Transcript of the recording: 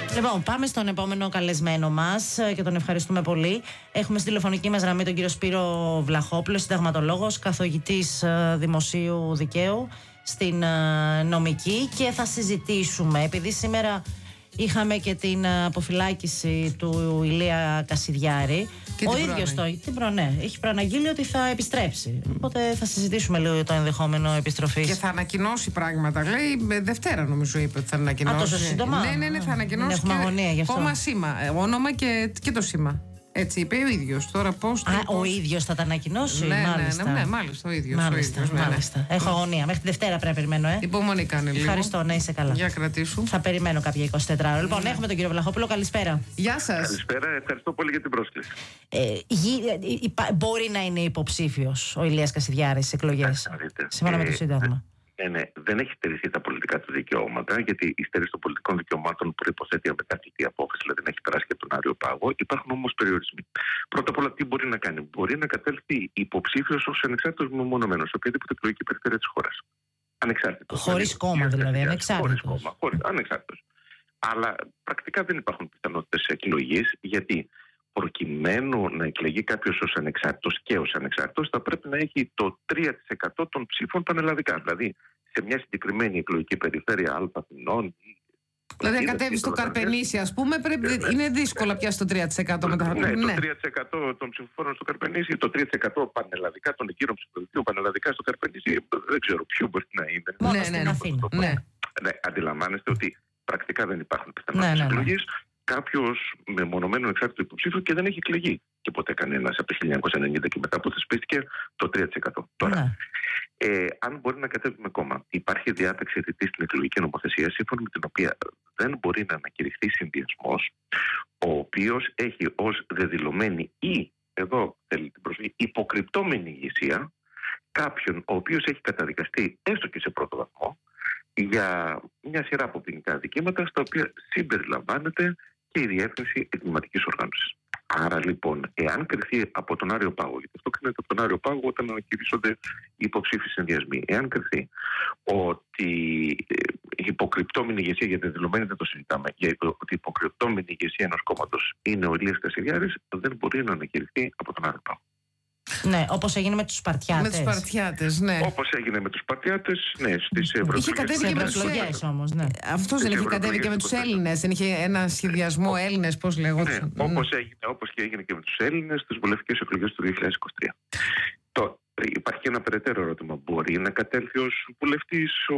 Λοιπόν, πάμε στον επόμενο καλεσμένο μας και τον ευχαριστούμε πολύ. Έχουμε στη τηλεφωνική μας γραμμή τον κύριο Σπύρο Βλαχόπουλο, συνταγματολόγος, καθηγητής δημοσίου δικαίου στην νομική, και θα συζητήσουμε, επειδή σήμερα είχαμε και την αποφυλάκηση του Ηλία Κασιδιάρη. Ο ίδιος έχει προαναγγείλει ότι θα επιστρέψει. Οπότε θα συζητήσουμε λίγο το ενδεχόμενο επιστροφής. Και θα ανακοινώσει πράγματα. Λέει Δευτέρα, νομίζω, είπε ότι θα ανακοινώσει. Τόσο σύντομα. Ναι, θα ανακοινώσει. Έχουμε αγωνία γι' αυτό. Κόμμα, σήμα, όνομα και το σήμα. Έτσι είπε ο ίδιος. Τώρα πώς. Ο ίδιος θα τα ανακοινώσει. Ναι, μάλιστα ο ίδιος. Μάλιστα. Έχω αγωνία. Μέχρι τη Δευτέρα πρέπει να περιμένω. Υπομονή κάνει λίγο. Ευχαριστώ, να είσαι καλά. Για κρατήσου. Θα περιμένω κάποια 24 ώρα. Λοιπόν, έχουμε τον κύριο Βλαχόπουλο. Καλησπέρα. Γεια σας. Καλησπέρα, ευχαριστώ πολύ για την πρόσκληση. Μπορεί να είναι υποψήφιος ο Ηλίας Κασιδιάρης στις εκλογές, σύμφωνα με το Σύνταγμα? Ναι, δεν έχει στερηθεί τα πολιτικά του δικαιώματα, γιατί η στέρηση των πολιτικών δικαιωμάτων προϋποθέτει αμετάκλητη απόφαση, δηλαδή δεν έχει περάσει και από τον Άριο Πάγο. Υπάρχουν όμως περιορισμοί. Πρώτα απ' όλα, τι μπορεί να κάνει? Μπορεί να κατέλθει υποψήφιος ως ανεξάρτητος μεμονωμένος σε οποιαδήποτε εκλογική περιφέρεια της χώρας. Ανεξάρτητος. Χωρίς κόμμα δηλαδή, ανεξάρτητος. Ανεξάρτητος. Αλλά πρακτικά δεν υπάρχουν πιθανότητες εκλογής, γιατί προκειμένου να εκλεγεί κάποιος ως ανεξάρτητος και ως ανεξάρτητος, θα πρέπει να έχει το 3% των ψήφων πανελλαδικά. Δηλαδή, σε μια συγκεκριμένη εκλογική περιφέρεια Αθηνών. Δηλαδή, αν κατέβει στο Καρπενήσι, ας πούμε, είναι δύσκολο πια στο 3% μετά. Ναι, το 3% των ψηφοφόρων στο Καρπενήσι, το 3% πανελλαδικά των εγκύρων ψηφοφορίων πανελλαδικά στο Καρπενήσι, δεν ξέρω ποιο μπορεί να είναι. Μόνο στην Αθήνα. Ναι, αντιλαμβάνεστε ότι πρακτικά δεν υπάρχουν πιθανότητες εκλογής. Κάποιος μεμονωμένο εξάρτητο υποψήφιο και δεν έχει εκλεγεί και ποτέ κανένας από το 1990 και μετά που θεσπίστηκε το 3%. Τώρα, αν μπορεί να κατέβει με κόμμα, υπάρχει διάταξη ρητή στην εκλογική νομοθεσία, σύμφωνα με την οποία δεν μπορεί να ανακηρυχθεί συνδυασμός ο οποίος έχει ως δεδηλωμένη ή, εδώ θέλει την προσοχή, υποκρυπτόμενη ηγεσία κάποιον ο οποίος έχει καταδικαστεί έστω και σε πρώτο βαθμό για μια σειρά από ποινικά δικήματα, στα οποία συμπεριλαμβάνεται και η διεύθυνση εγκληματικής οργάνωσης. Άρα λοιπόν, εάν κριθεί από τον Άριο Πάγο, γιατί αυτό κρίνεται από τον Άριο Πάγο όταν ανακηρύσσονται οι υποψήφιοι συνδυασμοί, εάν κριθεί ότι η υποκρυπτόμενη ηγεσία, γιατί δεδηλωμένη δεν το συζητάμε, ότι η υποκρυπτόμενη ηγεσία ενός κόμματος είναι ο Ηλίας Κασιδιάρης, δεν μπορεί να ανακηρυχθεί από τον Άριο Πάγο. Ναι, όπως έγινε με τους Σπαρτιάτες. Με τους Σπαρτιάτες, ναι. Όπως έγινε με τους Σπαρτιάτες, ναι, στις ευρωεκλογές. Είχε κατέβει και με τους Έλληνες όμως, ναι. Αυτός δεν είχε κατέβει και με τους Έλληνες, δεν είχε ένα σχεδιασμό Έλληνες, πώς λέγονταν. Ναι, όπως και έγινε και με τους Έλληνες στις βουλευτικές εκλογές του 2023. Υπάρχει και ένα περαιτέρω ερώτημα. Μπορεί να κατέλθει ως βουλευτής